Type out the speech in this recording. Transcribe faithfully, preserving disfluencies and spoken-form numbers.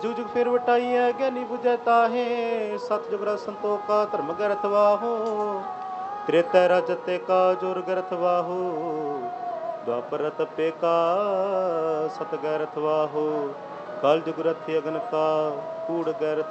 जुग जुग फिर वटाई है ज्ञानी बुझै ताहे, सतजुग रस संतोख का धर्म गरथ वाहो। त्रेता रजते का जोर गरथ वाहो, द्वापर तपे का सत गैरथ वाहो। कल जुग रथि अगन का कूड़ गैरथ